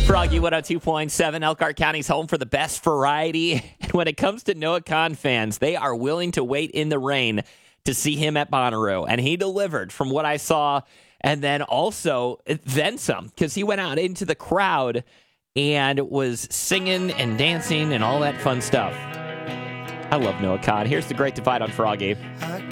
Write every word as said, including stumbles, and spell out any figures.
Froggy one oh two point seven, Elkhart County's home for the best variety. And when it comes to Noah Khan fans, they are willing to wait in the rain to see him at Bonnaroo. And he delivered from what I saw. And then also, then some, because he went out into the crowd and was singing and dancing and all that fun stuff. I love Noah Khan. Here's the Great Divide on Froggy.